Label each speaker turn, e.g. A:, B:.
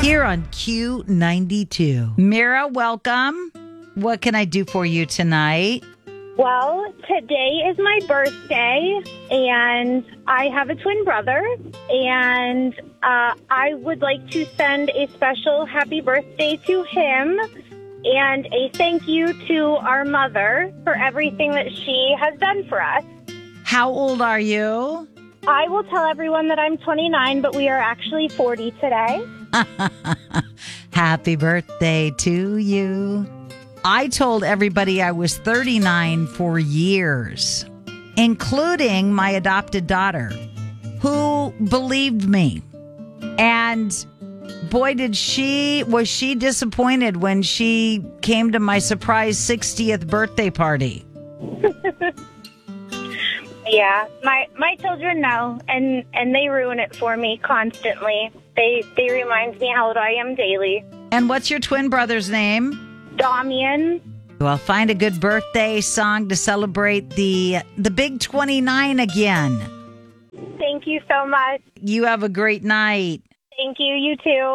A: Here on Q92. Mira, welcome. What can I do for you tonight?
B: Well, today is my birthday, and I have a twin brother, and I would like to send a special happy birthday to him and a thank you to our mother for everything that she has done for us.
A: How old are you?
B: I will tell everyone that I'm 29, but we are actually 40 today.
A: Happy birthday to you. I told everybody I was 39 for years, including my adopted daughter, who believed me. And boy, was she disappointed when she came to my surprise 60th birthday party.
B: Yeah, my children know, and they ruin it for me constantly. They remind me how old I am daily.
A: And what's your twin brother's name?
B: Damian.
A: Well, find a good birthday song to celebrate the big 29 again.
B: Thank you so much.
A: You have a great night.
B: Thank you. You too.